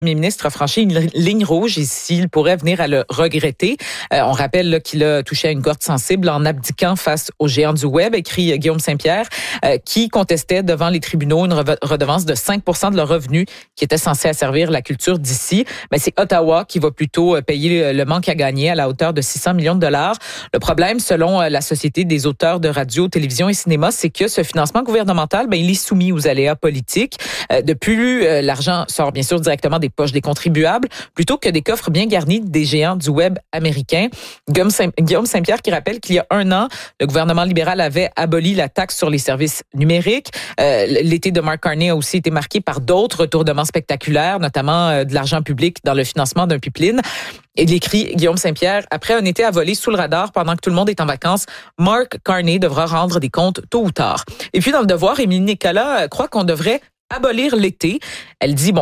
Le Premier ministre a franchi une ligne rouge et s'il pourrait venir à le regretter. On rappelle là, qu'il a touché à une corde sensible en abdiquant face aux géants du web, écrit Guillaume Saint-Pierre, qui contestait devant les tribunaux une redevance de 5% de leurs revenus qui était censée asservir la culture d'ici. Mais c'est Ottawa qui va plutôt payer le manque à gagner à la hauteur de 600 millions de dollars. Le problème, selon la Société des auteurs de radio, télévision et cinéma, c'est que ce financement gouvernemental, il est soumis aux aléas politiques. De plus, l'argent sort bien sûr directement des poches des contribuables, plutôt que des coffres bien garnis des géants du web américain. Guillaume Saint-Pierre qui rappelle qu'il y a 1 an, le gouvernement libéral avait aboli la taxe sur les services numériques. L'été de Mark Carney a aussi été marqué par d'autres retournements spectaculaires, notamment de l'argent public dans le financement d'un pipeline. Et il écrit Guillaume Saint-Pierre, après un été à voler sous le radar pendant que tout le monde est en vacances, Mark Carney devra rendre des comptes tôt ou tard. Et puis dans Le Devoir, Émilie Nicolas croit qu'on devrait abolir l'été. Elle dit,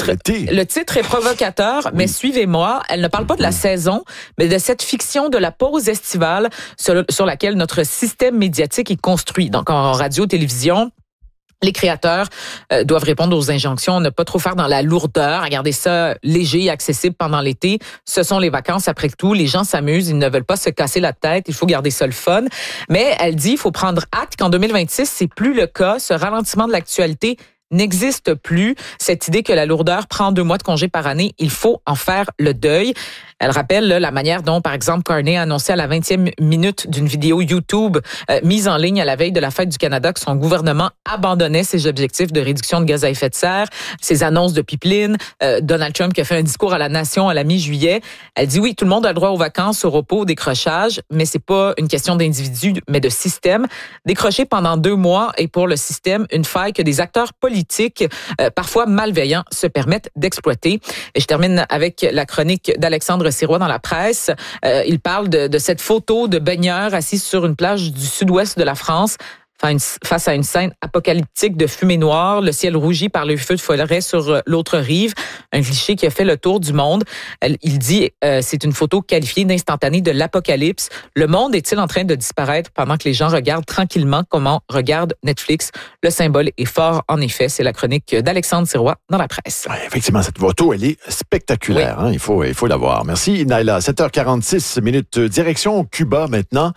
le titre est provocateur, mais suivez-moi, elle ne parle pas de la saison, mais de cette fiction de la pause estivale sur laquelle notre système médiatique est construit. Donc en radio, télévision, les créateurs doivent répondre aux injonctions, ne pas trop faire dans la lourdeur, à garder ça léger et accessible pendant l'été. Ce sont les vacances après tout, les gens s'amusent, ils ne veulent pas se casser la tête, il faut garder ça le fun. Mais elle dit, il faut prendre acte qu'en 2026, c'est plus le cas, ce ralentissement de l'actualité n'existe plus. Cette idée que la lourdeur prend 2 mois de congé par année, il faut en faire le deuil. Elle rappelle la manière dont, par exemple, Carney a annoncé à la 20e minute d'une vidéo YouTube mise en ligne à la veille de la fête du Canada que son gouvernement abandonnait ses objectifs de réduction de gaz à effet de serre, ses annonces de pipeline, Donald Trump qui a fait un discours à la nation à la mi-juillet. Elle dit oui, tout le monde a le droit aux vacances, au repos, au décrochage, mais c'est pas une question d'individu, mais de système. Décrocher pendant 2 mois est pour le système une faille que des acteurs politiques, parfois malveillants, se permettent d'exploiter. Et je termine avec la chronique d'Alexandre Sirois dans la presse. Il parle de cette photo de baigneurs assis sur une plage du sud-ouest de la France face à une scène apocalyptique de fumée noire, le ciel rougi par le feu de forêt sur l'autre rive, un cliché qui a fait le tour du monde. Il dit c'est une photo qualifiée d'instantanée de l'apocalypse. Le monde est-il en train de disparaître pendant que les gens regardent tranquillement comment regarde Netflix? Le symbole est fort, en effet. C'est la chronique d'Alexandre Sirois dans la presse. Ouais, effectivement, cette photo, elle est spectaculaire. Oui. Il faut la voir. Merci, Naila. 7h46 minutes. Direction Cuba maintenant.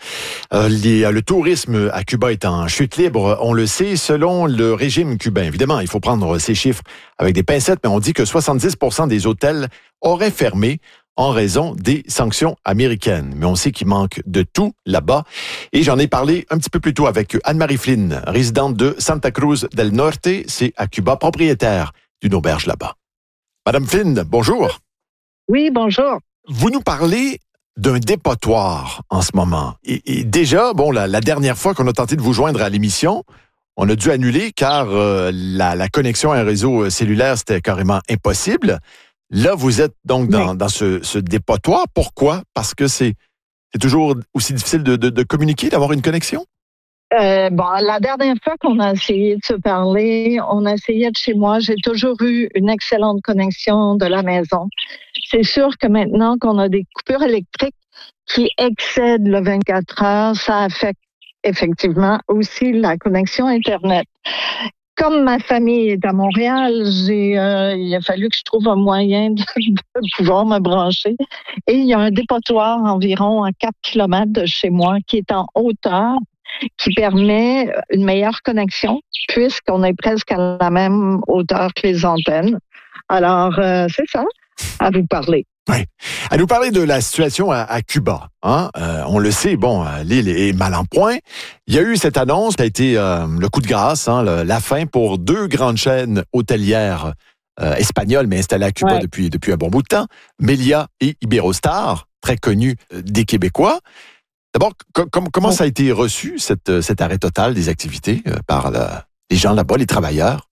Le tourisme à Cuba est en chute libre, on le sait, selon le régime cubain. Évidemment, il faut prendre ces chiffres avec des pincettes, mais on dit que 70% des hôtels auraient fermé en raison des sanctions américaines. Mais on sait qu'il manque de tout là-bas. Et j'en ai parlé un petit peu plus tôt avec Anne-Marie Flynn, résidente de Santa Cruz del Norte, c'est à Cuba, propriétaire d'une auberge là-bas. Madame Flynn, bonjour. Oui, bonjour. Vous nous parlez d'un dépotoir en ce moment. Et déjà, la dernière fois qu'on a tenté de vous joindre à l'émission, on a dû annuler car la connexion à un réseau cellulaire, c'était carrément impossible. Là, vous êtes donc dans ce dépotoir. Pourquoi? Parce que c'est toujours aussi difficile de communiquer, d'avoir une connexion? La dernière fois qu'on a essayé de se parler, on a essayé de chez moi. J'ai toujours eu une excellente connexion de la maison. C'est sûr que maintenant qu'on a des coupures électriques qui excèdent le 24 heures, ça affecte effectivement aussi la connexion Internet. Comme ma famille est à Montréal, il a fallu que je trouve un moyen de pouvoir me brancher. Et il y a un dépotoir environ à 4 kilomètres de chez moi qui est en hauteur, qui permet une meilleure connexion puisqu'on est presque à la même hauteur que les antennes. Alors, c'est ça, à vous parler. Oui. À nous parler de la situation à Cuba. On le sait, l'île est mal en point. Il y a eu cette annonce qui a été le coup de grâce, la fin pour 2 grandes chaînes hôtelières espagnoles, mais installées à Cuba depuis un bon bout de temps. Melia et Iberostar, très connues des Québécois. D'abord, comment ça a été reçu, cet arrêt total des activités par les gens là-bas, les travailleurs?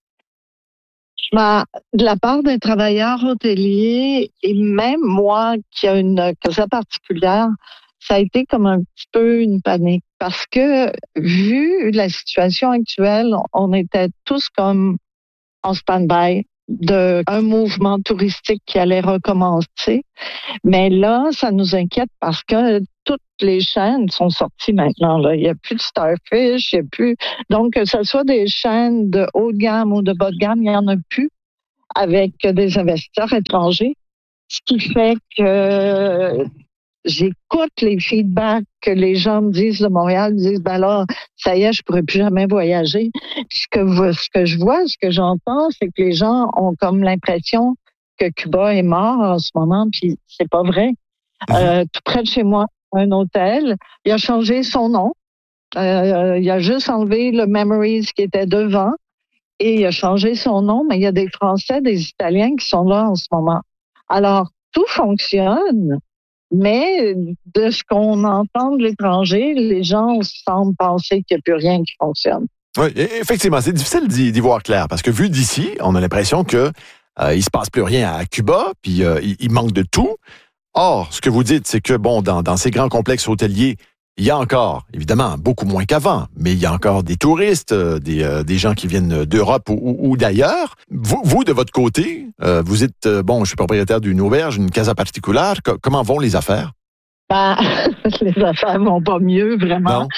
De la part des travailleurs hôteliers, et même moi qui a une casa particulière, ça a été comme un petit peu une panique. Parce que, vu la situation actuelle, on était tous comme en stand-by d'un mouvement touristique qui allait recommencer. Mais là, ça nous inquiète parce que toutes les chaînes sont sorties maintenant. Là. Il n'y a plus de Starfish, il n'y a plus... Donc, que ce soit des chaînes de haut de gamme ou de bas de gamme, il n'y en a plus. avec des investisseurs étrangers, ce qui fait que j'écoute les feedbacks que les gens me disent de Montréal, me disent, ben là, ça y est, je pourrais plus jamais voyager. Ce que je vois, ce que j'entends, c'est que les gens ont comme l'impression que Cuba est mort en ce moment, puis c'est pas vrai. Tout près de chez moi, un hôtel, il a changé son nom. Il a juste enlevé le Memories qui était devant et il a changé son nom, mais il y a des Français, des Italiens qui sont là en ce moment. Alors, tout fonctionne, mais de ce qu'on entend de l'étranger, les gens semblent penser qu'il n'y a plus rien qui fonctionne. Oui, effectivement, c'est difficile d'y voir clair parce que vu d'ici, on a l'impression que il se passe plus rien à Cuba, puis il manque de tout. Or, ce que vous dites, c'est que bon, dans ces grands complexes hôteliers, il y a encore, évidemment, beaucoup moins qu'avant, mais il y a encore des touristes, des gens qui viennent d'Europe ou d'ailleurs. Vous, de votre côté, vous êtes, bon, je suis propriétaire d'une auberge, une casa particular. Comment vont les affaires? Ben, les affaires vont pas mieux, vraiment.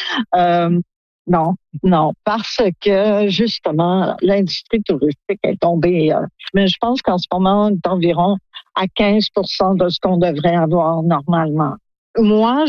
Non, parce que, justement, l'industrie touristique est tombée. Mais je pense qu'en ce moment, on est environ à 15% de ce qu'on devrait avoir normalement. Moi,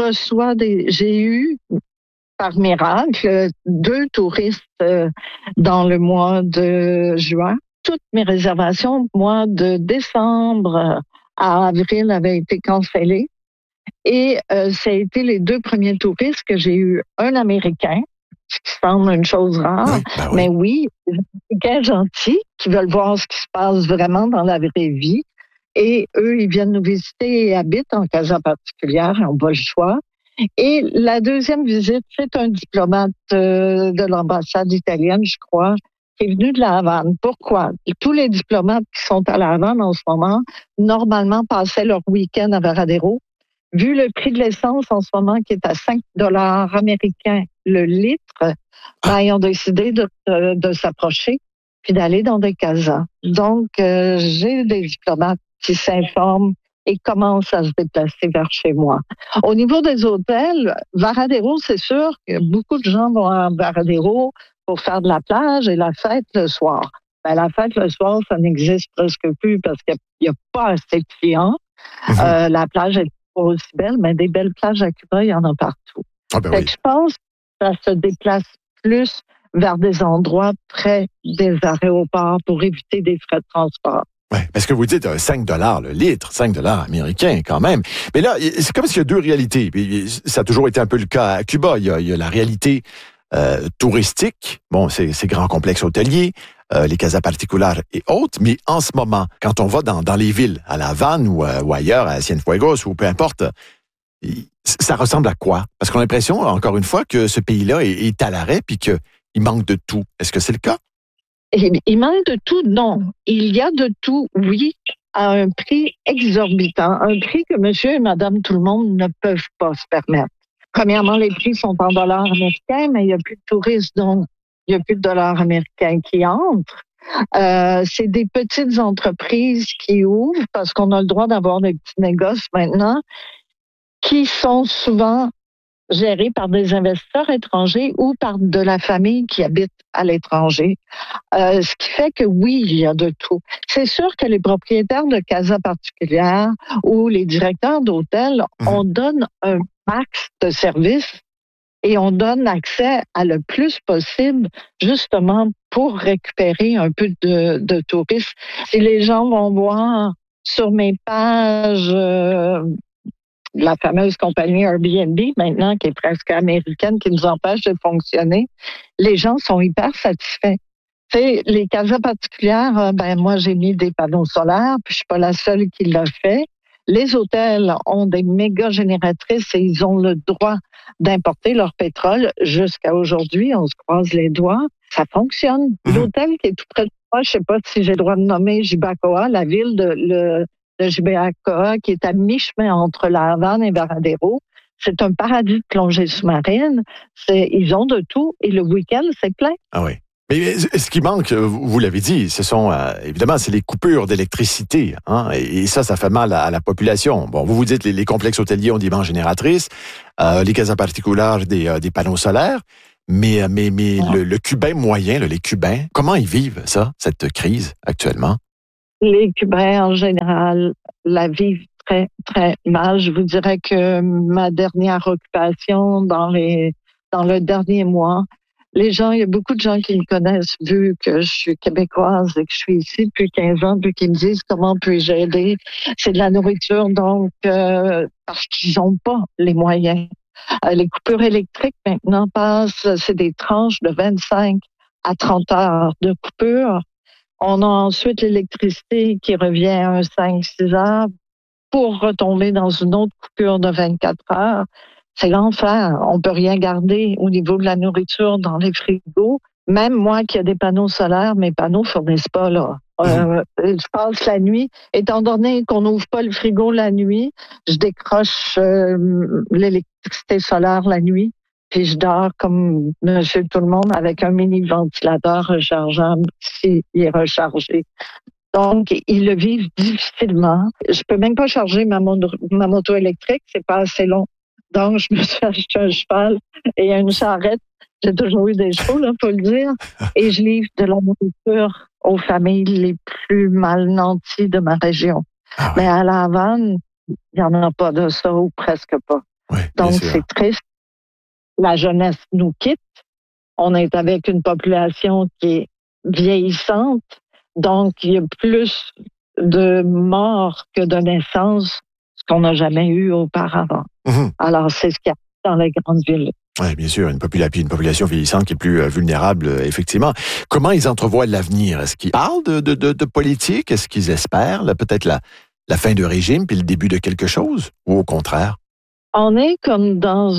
j'ai eu, par miracle, 2 touristes dans le mois de juin. Toutes mes réservations, mois de décembre à avril, avaient été cancellées. Et ça a été les 2 premiers touristes que j'ai eu. Un Américain, ce qui semble une chose rare, Oui. mais oui, des Américains gentils qui veulent voir ce qui se passe vraiment dans la vraie vie. Et eux, ils viennent nous visiter et habitent en casa particulière, on n'a pas le choix. Et la deuxième visite, c'est un diplomate de l'ambassade italienne, je crois, qui est venu de la Havane. Pourquoi? Tous les diplomates qui sont à la Havane en ce moment, normalement, passaient leur week-end à Varadero. Vu le prix de l'essence en ce moment qui est à 5 $ américains le litre, ils ont décidé de s'approcher puis d'aller dans des casas. Donc, j'ai des diplomates qui s'informent et commencent à se déplacer vers chez moi. Au niveau des hôtels, Varadero, c'est sûr que beaucoup de gens vont à Varadero pour faire de la plage et la fête le soir. La fête le soir, ça n'existe presque plus parce qu'il n'y a pas assez de clients. La plage est pas aussi belle, mais des belles plages à Cuba, il y en a partout. Oui. Je pense que ça se déplace plus vers des endroits près des aéroports pour éviter des frais de transport. Oui, parce que vous dites 5 $ le litre, 5 $ américains quand même. Mais là, c'est comme s'il y a 2 réalités. Ça a toujours été un peu le cas à Cuba. Il y a la réalité touristique, bon, ces grands complexes hôteliers, les casas particulares et autres. Mais en ce moment, quand on va dans les villes, à La Havane ou ailleurs, à Cienfuegos ou peu importe, ça ressemble à quoi? Parce qu'on a l'impression, encore une fois, que ce pays-là est à l'arrêt puis qu'il manque de tout. Est-ce que c'est le cas? Il manque de tout, non. Il y a de tout, oui, à un prix exorbitant, un prix que monsieur et madame tout le monde ne peuvent pas se permettre. Premièrement, les prix sont en dollars américains, mais il n'y a plus de touristes, donc il n'y a plus de dollars américains qui entrent. C'est des petites entreprises qui ouvrent parce qu'on a le droit d'avoir des petits négoces maintenant qui sont souvent gérés par des investisseurs étrangers ou par de la famille qui habite à l'étranger. Ce qui fait que oui, il y a de tout. C'est sûr que les propriétaires de casas particulières ou les directeurs d'hôtels, on donne un max de services et on donne accès à le plus possible justement pour récupérer un peu de touristes. Si les gens vont voir sur mes pages la fameuse compagnie Airbnb, maintenant, qui est presque américaine, qui nous empêche de fonctionner, les gens sont hyper satisfaits. Tu sais, les casas particulières, moi, j'ai mis des panneaux solaires, puis je suis pas la seule qui l'a fait. Les hôtels ont des méga génératrices et ils ont le droit d'importer leur pétrole. Jusqu'à aujourd'hui, on se croise les doigts. Ça fonctionne. L'hôtel qui est tout près de moi, je sais pas si j'ai le droit de nommer Jibacoa, la ville de Jibacoa, qui est à mi-chemin entre La Havane et Varadero. C'est un paradis de plongée sous-marine. Ils ont de tout et le week-end, c'est plein. Ah oui. Mais ce qui manque, vous l'avez dit, ce sont évidemment c'est les coupures d'électricité, hein, et ça fait mal à la population. Bon, vous dites les complexes hôteliers ont des bancs génératrices, les casas particulaires des panneaux solaires, mais le Cubain moyen, les Cubains, comment ils vivent ça, cette crise actuellement? Les Cubains, en général, la vivent très, très mal. Je vous dirais que ma dernière occupation dans le dernier mois, il y a beaucoup de gens qui me connaissent, vu que je suis québécoise et que je suis ici depuis 15 ans, puis qui me disent comment puis-je aider. C'est de la nourriture, donc, parce qu'ils n'ont pas les moyens. Les coupures électriques, maintenant, c'est des tranches de 25 à 30 heures de coupure. On a ensuite l'électricité qui revient à 5-6 heures pour retomber dans une autre coupure de 24 heures. C'est l'enfer. On peut rien garder au niveau de la nourriture dans les frigos. Même moi qui ai des panneaux solaires, mes panneaux ne fournissent pas, là. Je passe la nuit. Étant donné qu'on n'ouvre pas le frigo la nuit, je décroche l'électricité solaire la nuit. Puis je dors comme monsieur tout le monde avec un mini ventilateur rechargeable s'il est rechargé. Donc, ils le vivent difficilement. Je peux même pas charger ma moto électrique, c'est pas assez long. Donc, je me suis acheté un cheval et une charrette. J'ai toujours eu des chevaux, là, faut le dire. Et je livre de la nourriture aux familles les plus mal nanties de ma région. Ah ouais. Mais à La Havane, il n'y en a pas de ça ou presque pas. Oui, donc, c'est triste. La jeunesse nous quitte. On est avec une population qui est vieillissante. Donc, il y a plus de morts que de naissances, ce qu'on n'a jamais eu auparavant. Alors, c'est ce qu'il y a dans les grandes villes. Oui, bien sûr, une population vieillissante qui est plus vulnérable, effectivement. Comment ils entrevoient l'avenir? Est-ce qu'ils parlent de politique? Est-ce qu'ils espèrent peut-être la fin du régime puis le début de quelque chose? Ou au contraire? On est comme dans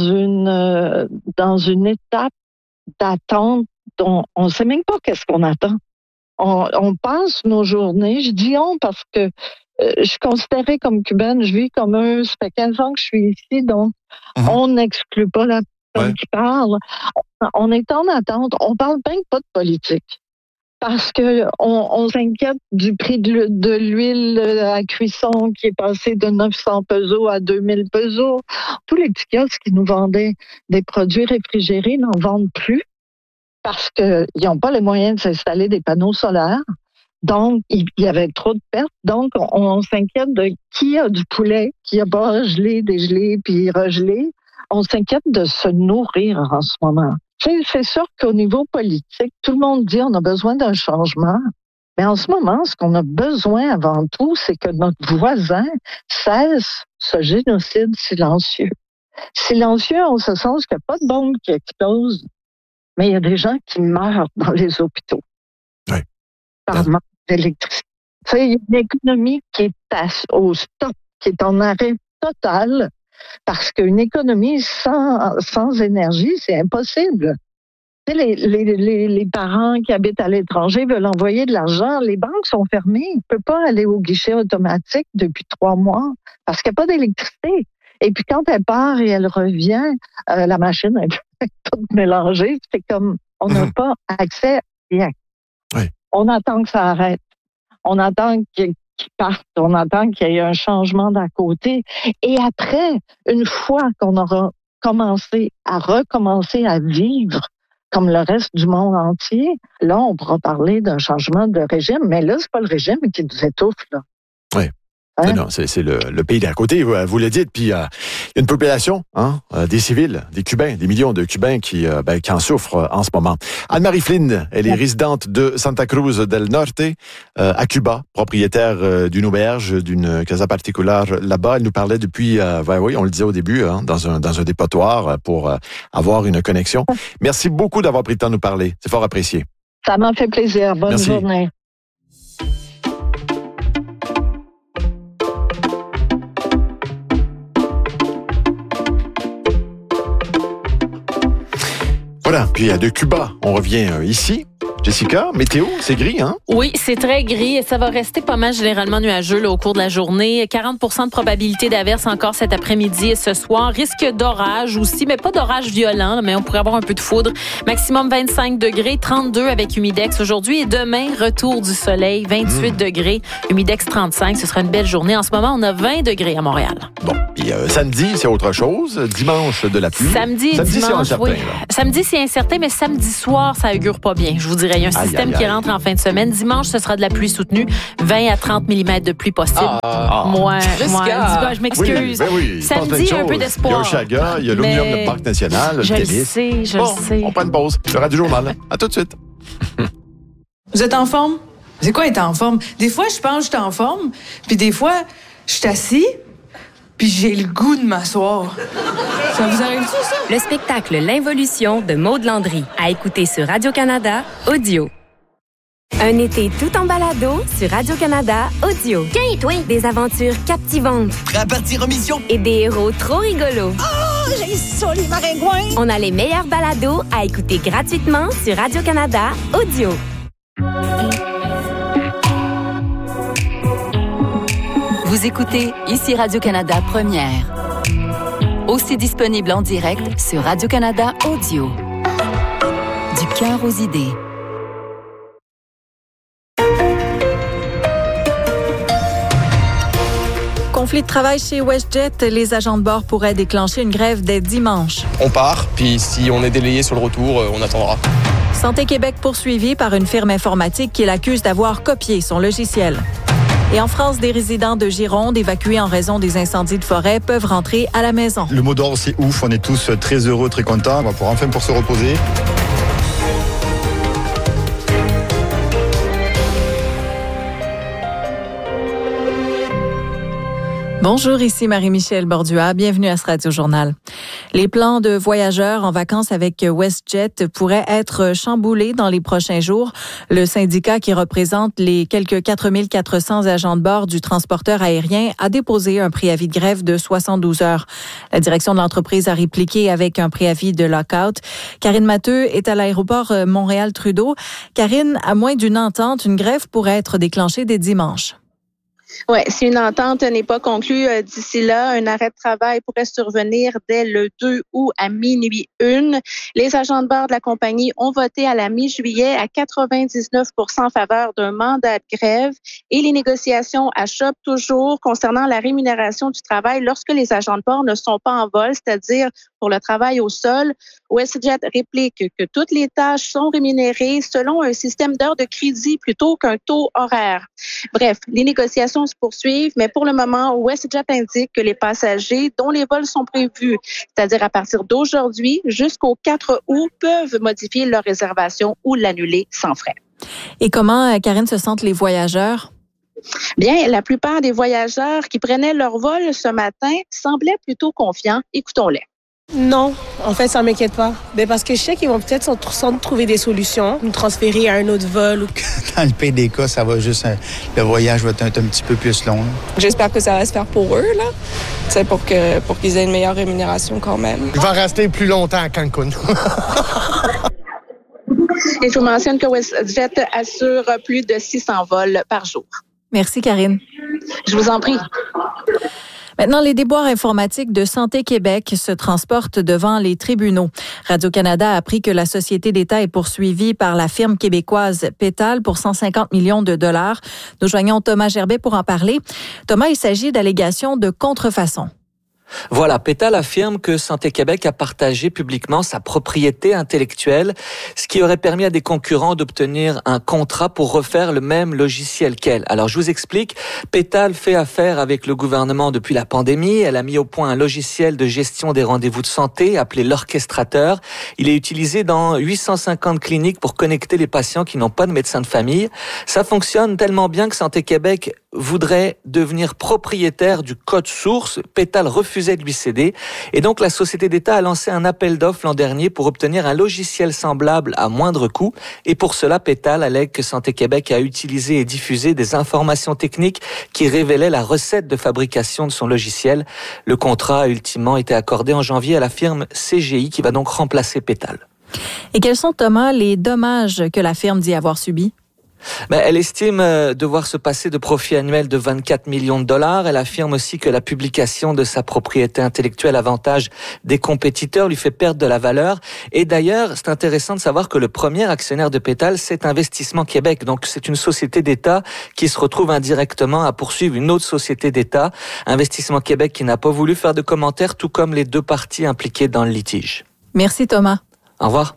une étape d'attente dont on ne sait même pas qu'est-ce qu'on attend. On passe nos journées, je dis on parce que je suis considérée comme cubaine, je vis comme eux, ça fait 15 ans que je suis ici, donc on n'exclue pas la personne qui parle. On est en attente, on parle même pas de politique. Parce que on s'inquiète du prix de l'huile à cuisson qui est passé de 900 pesos à 2000 pesos. Tous les petits kiosques qui nous vendaient des produits réfrigérés n'en vendent plus parce qu'ils n'ont pas les moyens de s'installer des panneaux solaires. Donc, il y avait trop de pertes. Donc, on s'inquiète de qui a du poulet, qui a pas gelé, dégelé, puis regelé. On s'inquiète de se nourrir en ce moment. C'est sûr qu'au niveau politique, tout le monde dit qu'on a besoin d'un changement. Mais en ce moment, ce qu'on a besoin avant tout, c'est que notre voisin cesse ce génocide silencieux. Silencieux en ce sens qu'il n'y a pas de bombe qui explose, mais il y a des gens qui meurent dans les hôpitaux. Oui. Par manque d'électricité. Il y a une économie qui est au stop, qui est en arrêt total. Parce qu'une économie sans énergie, c'est impossible. Les parents qui habitent à l'étranger veulent envoyer de l'argent. Les banques sont fermées. Ils ne peuvent pas aller au guichet automatique depuis 3 mois parce qu'il n'y a pas d'électricité. Et puis quand elle part et elle revient, la machine est toute mélangée. C'est comme on n'a pas accès à rien. Oui. On attend que ça arrête. On attend qu'ils partent. On attend qu'il y ait un changement d'à côté. Et après, une fois qu'on aura recommencé à vivre comme le reste du monde entier, là, on pourra parler d'un changement de régime. Mais là, c'est pas le régime qui nous étouffe, là. Oui. Hein? Non, c'est le pays d'à côté, vous le dites. Puis il y a une population, des civils, des Cubains, des millions de Cubains qui en souffrent en ce moment. Anne-Marie Flynn, elle est résidente de Santa Cruz del Norte, à Cuba, propriétaire d'une auberge, d'une casa particular là-bas. Elle nous parlait depuis, oui, on le disait au début, dans un dépotoir pour avoir une connexion. Merci beaucoup d'avoir pris le temps de nous parler. C'est fort apprécié. Ça m'a fait plaisir. Bonne journée. Voilà, puis de Cuba, on revient ici. Jessica, météo, c'est gris, hein? Oui, c'est très gris et ça va rester pas mal généralement nuageux là, au cours de la journée. 40% de probabilité d'averse encore cet après-midi et ce soir. Risque d'orage aussi, mais pas d'orage violent, mais on pourrait avoir un peu de foudre. Maximum 25 degrés, 32 avec humidex aujourd'hui et demain, retour du soleil, 28 degrés, humidex 35. Ce sera une belle journée. En ce moment, on a 20 degrés à Montréal. Bon, bien. Samedi, c'est autre chose. Dimanche, de la pluie. Samedi et dimanche, c'est incertain, oui. là. Samedi, c'est incertain, mais samedi soir, ça augure pas bien. Je vous dirais, il y a un système qui rentre en fin de semaine. Dimanche, ce sera de la pluie soutenue. 20 à 30 mm de pluie possible. Moi, je m'excuse. Oui. Samedi, un peu d'espoir. Il y a Oshaga, il y a l'Omnium de Parc National, le tennis. Je le sais. On prend une pause. Le Radio Journal. À tout de suite. Vous êtes en forme? C'est quoi être en forme? Des fois, je pense que je suis en forme, puis des fois, je suis assis, puis j'ai le goût de m'asseoir. Ça vous arrive-tu, ça? Le spectacle L'Involution de Maude Landry, à écouter sur Radio-Canada Audio. Un été tout en balado sur Radio-Canada Audio. Des aventures captivantes. Prêt à partir en mission? Et des héros trop rigolos. Oh, j'ai ça, les maringouins! On a les meilleurs balados à écouter gratuitement sur Radio-Canada Audio. Vous écoutez ici Radio-Canada Première. Aussi disponible en direct sur Radio-Canada Audio. Du cœur aux idées. Conflit de travail chez WestJet, les agents de bord pourraient déclencher une grève dès dimanche. On part, puis si on est délayé sur le retour, on attendra. Santé Québec poursuivi par une firme informatique qui l'accuse d'avoir copié son logiciel. Et en France, des résidents de Gironde évacués en raison des incendies de forêt peuvent rentrer à la maison. Le mot d'ordre, c'est ouf. On est tous très heureux, très contents. Pour se reposer. Bonjour, ici Marie-Michel Bordua. Bienvenue à ce Radio-Journal. Les plans de voyageurs en vacances avec WestJet pourraient être chamboulés dans les prochains jours. Le syndicat qui représente les quelques 4400 agents de bord du transporteur aérien a déposé un préavis de grève de 72 heures. La direction de l'entreprise a répliqué avec un préavis de lockout. Karine Matteux est à l'aéroport Montréal-Trudeau. Karine, à moins d'une entente, une grève pourrait être déclenchée dès dimanche. Oui, si une entente n'est pas conclue d'ici là, un arrêt de travail pourrait survenir dès le 2 août à minuit 1. Les agents de bord de la compagnie ont voté à la mi-juillet à 99% en faveur d'un mandat de grève et les négociations achoppent toujours concernant la rémunération du travail lorsque les agents de bord ne sont pas en vol, c'est-à-dire pour le travail au sol. WestJet réplique que toutes les tâches sont rémunérées selon un système d'heures de crédit plutôt qu'un taux horaire. Bref, les négociations se poursuivent, mais pour le moment, WestJet indique que les passagers dont les vols sont prévus, c'est-à-dire à partir d'aujourd'hui jusqu'au 4 août, peuvent modifier leur réservation ou l'annuler sans frais. Et comment, Karine, se sentent les voyageurs? Bien, la plupart des voyageurs qui prenaient leur vol ce matin semblaient plutôt confiants. Écoutons-les. Non, en fait, ça m'inquiète pas. Parce que je sais qu'ils vont peut-être sans trouver des solutions, nous transférer à un autre vol. Dans le pire des cas, ça va juste, le voyage va être un petit peu plus long. Là. J'espère que ça va se faire pour eux, là. C'est pour qu'ils aient une meilleure rémunération quand même. Je vais rester plus longtemps à Cancun. Et je vous mentionne que WestJet assure plus de 600 vols par jour. Merci, Karine. Je vous en prie. Maintenant, les déboires informatiques de Santé Québec se transportent devant les tribunaux. Radio-Canada a appris que la société d'État est poursuivie par la firme québécoise Pétal pour 150 millions de dollars. Nous joignons Thomas Gerbet pour en parler. Thomas, il s'agit d'allégations de contrefaçon. Voilà, Pétal affirme que Santé Québec a partagé publiquement sa propriété intellectuelle, ce qui aurait permis à des concurrents d'obtenir un contrat pour refaire le même logiciel qu'elle. Alors, je vous explique. Pétal fait affaire avec le gouvernement depuis la pandémie. Elle a mis au point un logiciel de gestion des rendez-vous de santé appelé l'Orchestrateur. Il est utilisé dans 850 cliniques pour connecter les patients qui n'ont pas de médecin de famille. Ça fonctionne tellement bien que Santé Québec voudrait devenir propriétaire du code source. Pétal refusait de lui céder. Et donc, la société d'État a lancé un appel d'offres l'an dernier pour obtenir un logiciel semblable à moindre coût. Et pour cela, Pétal allègue que Santé Québec a utilisé et diffusé des informations techniques qui révélaient la recette de fabrication de son logiciel. Le contrat a ultimement été accordé en janvier à la firme CGI qui va donc remplacer Pétal. Et quels sont, Thomas, les dommages que la firme dit avoir subis? Mais elle estime devoir se passer de profits annuels de 24 millions de dollars. Elle affirme aussi que la publication de sa propriété intellectuelle avantage des compétiteurs, lui fait perdre de la valeur. Et d'ailleurs, c'est intéressant de savoir que le premier actionnaire de Pétale, c'est Investissement Québec. Donc c'est une société d'État qui se retrouve indirectement à poursuivre une autre société d'État. Investissement Québec qui n'a pas voulu faire de commentaires, tout comme les deux parties impliquées dans le litige. Merci Thomas. Au revoir.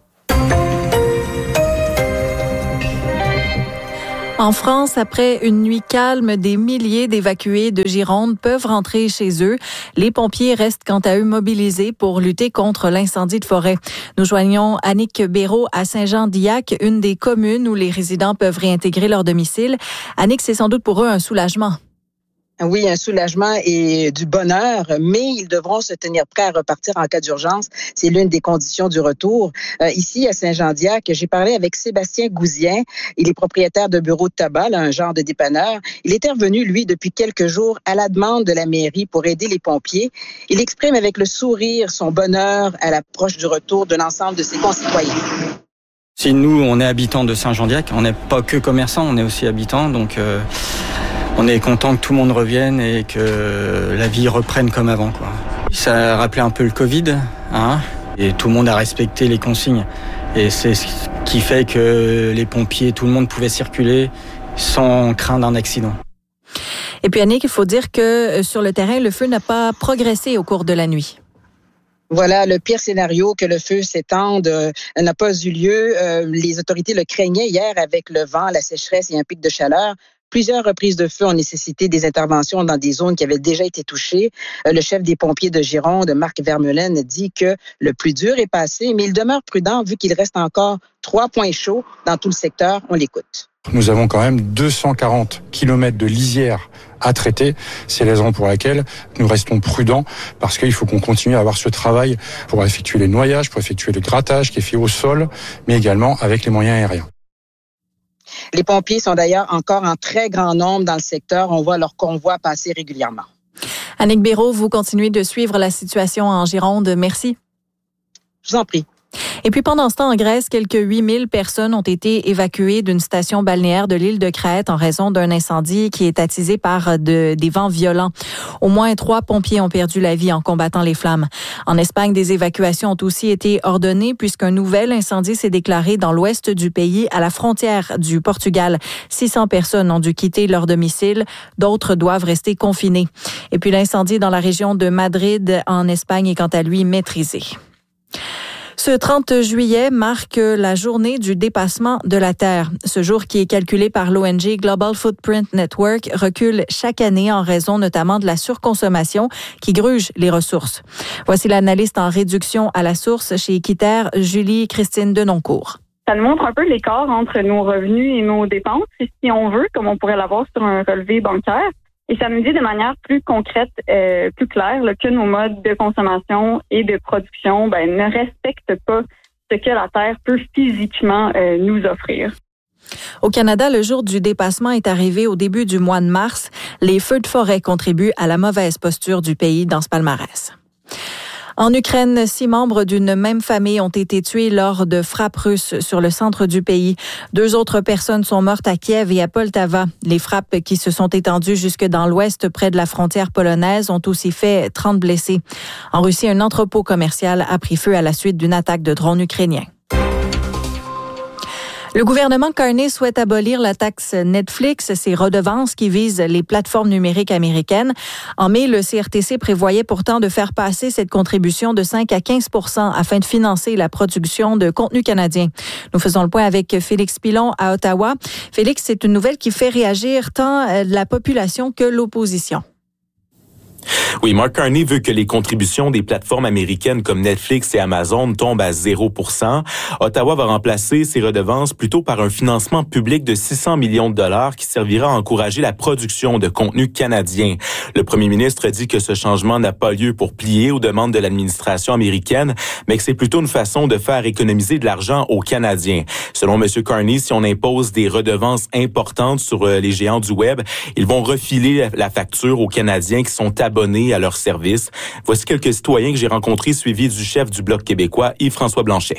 En France, après une nuit calme, des milliers d'évacués de Gironde peuvent rentrer chez eux. Les pompiers restent quant à eux mobilisés pour lutter contre l'incendie de forêt. Nous joignons Annick Béraud à Saint-Jean-d'Illac, une des communes où les résidents peuvent réintégrer leur domicile. Annick, c'est sans doute pour eux un soulagement. Oui, un soulagement et du bonheur, mais ils devront se tenir prêts à repartir en cas d'urgence. C'est l'une des conditions du retour. Ici, à Saint-Jean-d'Illac, j'ai parlé avec Sébastien Gouzien. Il est propriétaire de bureau de tabac, un genre de dépanneur. Il était revenu, lui, depuis quelques jours à la demande de la mairie pour aider les pompiers. Il exprime avec le sourire son bonheur à l'approche du retour de l'ensemble de ses concitoyens. Si nous, on est habitants de Saint-Jean-d'Illac, on n'est pas que commerçants, on est aussi habitants, donc on est content que tout le monde revienne et que la vie reprenne comme avant, quoi. Ça a rappelé un peu le Covid, hein, et tout le monde a respecté les consignes. Et c'est ce qui fait que les pompiers, tout le monde pouvait circuler sans craindre un accident. Et puis Annick, il faut dire que sur le terrain, le feu n'a pas progressé au cours de la nuit. Voilà, le pire scénario, que le feu s'étende, n'a pas eu lieu. Les autorités le craignaient hier avec le vent, la sécheresse et un pic de chaleur. Plusieurs reprises de feu ont nécessité des interventions dans des zones qui avaient déjà été touchées. Le chef des pompiers de Gironde, Marc Vermeulen, dit que le plus dur est passé, mais il demeure prudent vu qu'il reste encore 3 points chauds dans tout le secteur. On l'écoute. Nous avons quand même 240 kilomètres de lisière à traiter. C'est la raison pour laquelle nous restons prudents, parce qu'il faut qu'on continue à avoir ce travail pour effectuer les noyages, pour effectuer le grattage qui est fait au sol, mais également avec les moyens aériens. Les pompiers sont d'ailleurs encore en très grand nombre dans le secteur. On voit leur convoi passer régulièrement. Annick Béraud, vous continuez de suivre la situation en Gironde. Merci. Je vous en prie. Et puis pendant ce temps, en Grèce, quelques 8000 personnes ont été évacuées d'une station balnéaire de l'île de Crète en raison d'un incendie qui est attisé par des vents violents. Au moins 3 pompiers ont perdu la vie en combattant les flammes. En Espagne, des évacuations ont aussi été ordonnées puisqu'un nouvel incendie s'est déclaré dans l'ouest du pays, à la frontière du Portugal. 600 personnes ont dû quitter leur domicile. D'autres doivent rester confinées. Et puis l'incendie dans la région de Madrid, en Espagne, est quant à lui maîtrisé. Ce 30 juillet marque la journée du dépassement de la Terre. Ce jour, qui est calculé par l'ONG Global Footprint Network, recule chaque année en raison notamment de la surconsommation qui gruge les ressources. Voici l'analyste en réduction à la source chez Équiterre, Julie-Christine Denoncourt. Ça nous montre un peu l'écart entre nos revenus et nos dépenses, si on veut, comme on pourrait l'avoir sur un relevé bancaire. Et ça nous dit de manière plus concrète, plus claire, que nos modes de consommation et de production ne respectent pas ce que la Terre peut physiquement nous offrir. Au Canada, le jour du dépassement est arrivé au début du mois de mars. Les feux de forêt contribuent à la mauvaise posture du pays dans ce palmarès. En Ukraine, 6 membres d'une même famille ont été tués lors de frappes russes sur le centre du pays. 2 autres personnes sont mortes à Kiev et à Poltava. Les frappes qui se sont étendues jusque dans l'ouest, près de la frontière polonaise, ont aussi fait 30 blessés. En Russie, un entrepôt commercial a pris feu à la suite d'une attaque de drones ukrainiens. Le gouvernement Carney souhaite abolir la taxe Netflix, ces redevances qui visent les plateformes numériques américaines. En mai, le CRTC prévoyait pourtant de faire passer cette contribution de 5 à 15 % afin de financer la production de contenu canadien. Nous faisons le point avec Félix Pilon à Ottawa. Félix, c'est une nouvelle qui fait réagir tant la population que l'opposition. Oui, Mark Carney veut que les contributions des plateformes américaines comme Netflix et Amazon tombent à 0%. Ottawa va remplacer ces redevances plutôt par un financement public de 600 millions de dollars qui servira à encourager la production de contenu canadien. Le premier ministre dit que ce changement n'a pas lieu pour plier aux demandes de l'administration américaine, mais que c'est plutôt une façon de faire économiser de l'argent aux Canadiens. Selon M. Carney, si on impose des redevances importantes sur les géants du web, ils vont refiler la facture aux Canadiens qui sont abonnés à leur service. Voici quelques citoyens que j'ai rencontrés suivis du chef du Bloc québécois, Yves-François Blanchet.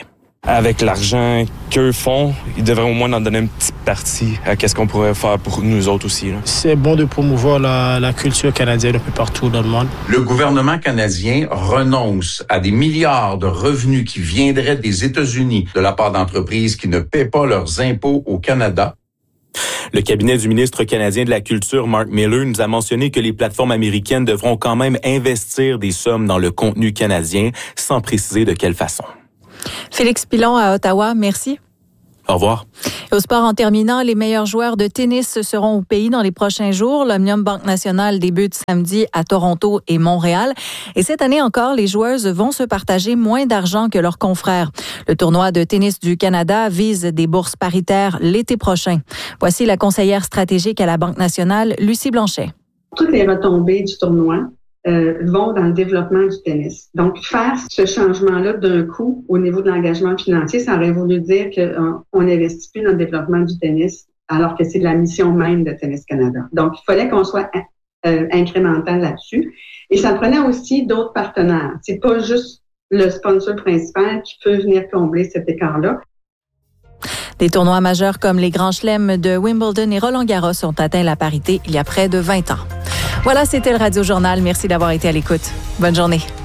Avec l'argent qu'eux font, ils devraient au moins en donner une petite partie à ce qu'on pourrait faire pour nous autres aussi. Là. C'est bon de promouvoir la culture canadienne un peu partout dans le monde. Le gouvernement canadien renonce à des milliards de revenus qui viendraient des États-Unis de la part d'entreprises qui ne paient pas leurs impôts au Canada. Le cabinet du ministre canadien de la Culture, Mark Miller, nous a mentionné que les plateformes américaines devront quand même investir des sommes dans le contenu canadien, sans préciser de quelle façon. Félix Pilon à Ottawa, merci. Au revoir. Au sport, en terminant, les meilleurs joueurs de tennis seront au pays dans les prochains jours. L'Omnium Banque Nationale débute samedi à Toronto et Montréal. Et cette année encore, les joueuses vont se partager moins d'argent que leurs confrères. Le tournoi de tennis du Canada vise des bourses paritaires l'été prochain. Voici la conseillère stratégique à la Banque Nationale, Lucie Blanchet. Toutes les retombées du tournoi vont dans le développement du tennis. Donc, faire ce changement-là d'un coup au niveau de l'engagement financier, ça aurait voulu dire qu'on n'investit plus dans le développement du tennis, alors que c'est de la mission même de Tennis Canada. Donc, il fallait qu'on soit incrémental là-dessus. Et ça prenait aussi d'autres partenaires. C'est pas juste le sponsor principal qui peut venir combler cet écart-là. Des tournois majeurs comme les Grands Chelems de Wimbledon et Roland-Garros ont atteint la parité il y a près de 20 ans. Voilà, c'était le Radio Journal. Merci d'avoir été à l'écoute. Bonne journée.